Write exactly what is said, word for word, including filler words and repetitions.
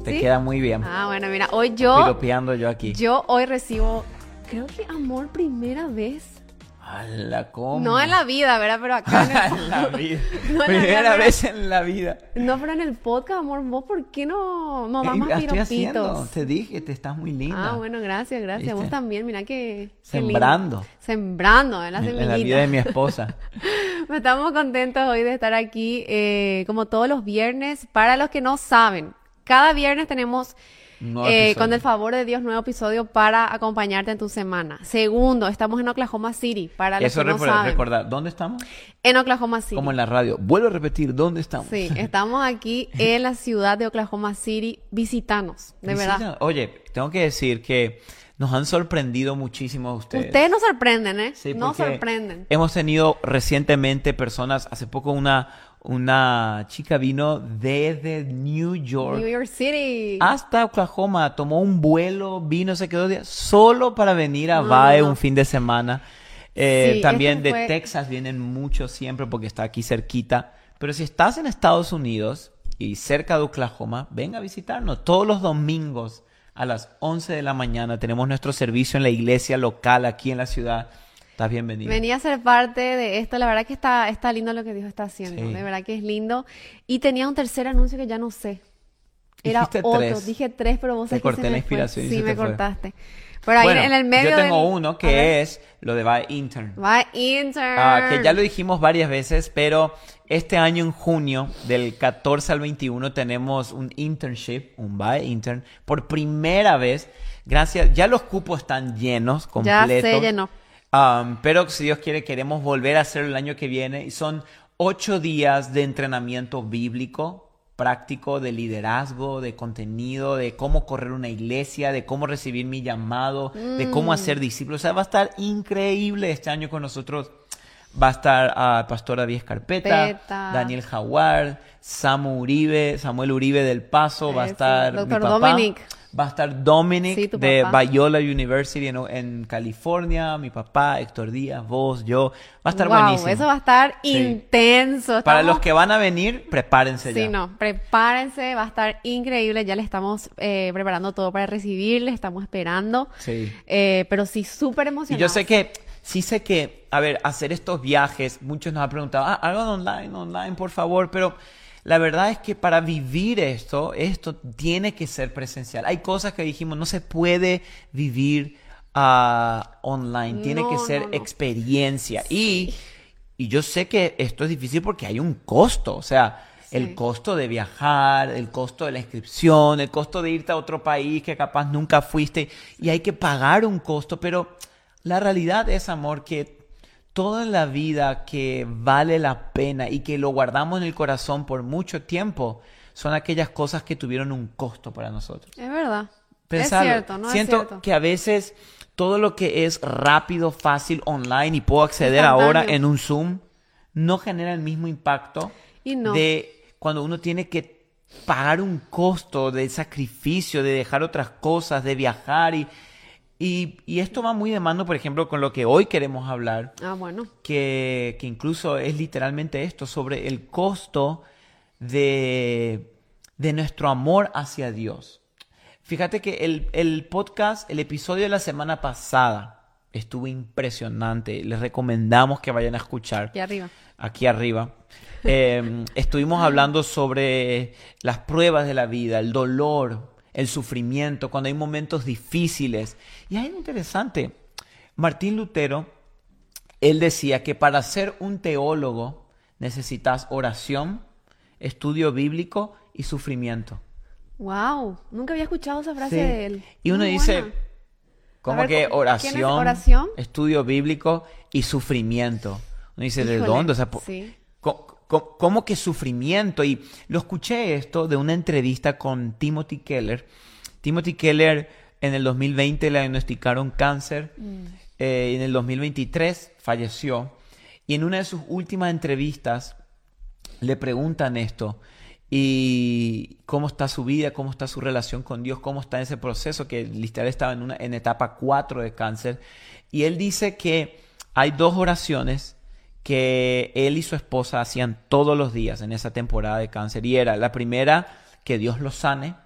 Te ¿Sí? queda muy bien. Ah, bueno, mira, hoy yo... Piropeando yo aquí. Yo hoy recibo, creo que amor primera vez. ¡Hala, cómo! No en la vida, ¿verdad? Pero acá en el... En la vida. No en la Primera vida, vez en la vida. No, pero en el podcast, amor, ¿vos por qué no, no das Eh, más estoy piropitos? haciendo. Te dije, te estás muy linda. Ah, bueno, gracias, gracias. ¿Viste? Vos también, mira que... qué lindo. Sembrando. Sembrando, en la En, en semillita. la vida de mi esposa. Estamos contentos hoy de estar aquí, eh, como todos los viernes. Para los que no saben, cada viernes tenemos, Nuevo eh, episodio. con el favor de Dios, nuevo episodio para acompañarte en tu semana. Segundo, estamos en Oklahoma City, para los Eso que no recordar, saben. recordar. ¿Dónde estamos? En Oklahoma City. Como en la radio. Vuelvo a repetir, ¿dónde estamos? Sí, estamos aquí en la ciudad de Oklahoma City. Visítanos, de Visita- verdad. Oye, tengo que decir que nos han sorprendido muchísimo ustedes. Ustedes nos sorprenden, ¿eh? Sí, nos porque sorprenden. Hemos tenido recientemente personas, hace poco una, una chica vino desde New York New York City. hasta Oklahoma, tomó un vuelo, vino, se quedó días solo para venir a No, Vae no, no. un fin de semana. Eh, Sí, también este de fue- Texas vienen muchos siempre porque está aquí cerquita. Pero si estás en Estados Unidos y cerca de Oklahoma, ven a visitarnos. Todos los domingos a las once de la mañana tenemos nuestro servicio en la iglesia local aquí en la ciudad. Estás bienvenido. Venía a ser parte de esto. La verdad que está, está lindo lo que Dios está haciendo. Sí. De verdad que es lindo. Y tenía un tercer anuncio que ya no sé. Era Dijiste otro. tres. Dije tres, pero vos Te sabés que corté se la me fue. inspiración y Sí, se me te fue. cortaste. Pero ahí Bueno, en el medio yo tengo del- uno A ver. que es lo de Vae Intern. Va intern. Ah, que ya lo dijimos varias veces, pero este año en junio, del catorce al veintiuno, tenemos un internship, un Vae Intern, por primera vez. Gracias, ya los cupos están llenos, Ya completos. se llenó. Um, pero si Dios quiere, queremos volver a hacerlo el año que viene. Y son ocho días de entrenamiento bíblico, práctico, de liderazgo, de contenido, de cómo correr una iglesia, de cómo recibir mi llamado, de cómo hacer discípulos. O sea, va a estar increíble este año con nosotros. Va a estar a Pastor David Escarpeta, Peta. Daniel Jaguar, Samu Uribe, Samuel Uribe del Paso, va a Eso, estar mi doctor papá, Dominic. va a estar Dominic Sí, tu de papá. Biola University en, en California, mi papá, Héctor Díaz, vos, yo. Va a estar Wow, buenísimo. eso va a estar Sí. intenso. Para Estamos- los que van a venir, prepárense ya. Sí, no, prepárense, va a estar increíble. Ya le estamos eh, preparando todo para recibirle, estamos esperando. Sí. Eh, pero sí, súper Y emocionado. yo sé que, sí sé que, a ver, hacer estos viajes, muchos nos han preguntado, ah, hagan online, online, por favor, pero la verdad es que para vivir esto, esto tiene que ser presencial. Hay cosas que dijimos, no se puede vivir ah, online, tiene No, que ser no, no. experiencia. Y, y yo sé que esto es difícil porque hay un costo, o sea, Sí. el costo de viajar, el costo de la inscripción, el costo de irte a otro país que capaz nunca fuiste y hay que pagar un costo, pero la realidad es, amor, que toda la vida que vale la pena y que lo guardamos en el corazón por mucho tiempo son aquellas cosas que tuvieron un costo para nosotros. Es verdad. Pensarlo. Es cierto, ¿no? Siento es cierto. que a veces todo lo que es rápido, fácil, online y puedo acceder ahora Instantáneo. en un Zoom no genera el mismo impacto Y no. de cuando uno tiene que pagar un costo de sacrificio, de dejar otras cosas, de viajar y, y, y esto va muy de mano, por ejemplo, con lo que hoy queremos hablar, Ah, bueno. que, que incluso es literalmente esto, sobre el costo de, de nuestro amor hacia Dios. Fíjate que el, el podcast, el episodio de la semana pasada estuvo impresionante. Les recomendamos que vayan a escuchar. Aquí arriba. Aquí arriba. Eh, estuvimos hablando sobre las pruebas de la vida, el dolor, el sufrimiento, cuando hay momentos difíciles. Y es interesante. Martín Lutero, él decía que para ser un teólogo necesitas oración, estudio bíblico y sufrimiento. Wow, nunca había escuchado esa frase Sí. de él. Y uno Muy dice, buena. ¿cómo A ver, que ¿quién es oración, oración? estudio bíblico y sufrimiento? Uno dice, ¿de Híjole, dónde? O sea, po- sí. co- co- ¿cómo que sufrimiento? Y lo escuché esto de una entrevista con Timothy Keller. Timothy Keller en el dos mil veinte le diagnosticaron cáncer. Mm. Eh, en el dos mil veintitrés falleció. Y en una de sus últimas entrevistas le preguntan esto. Y cómo está su vida, cómo está su relación con Dios, cómo está ese proceso, que literal estaba en, una, en etapa cuatro de cáncer. Y él dice que hay dos oraciones que él y su esposa hacían todos los días en esa temporada de cáncer. Y era la primera, que Dios lo sane.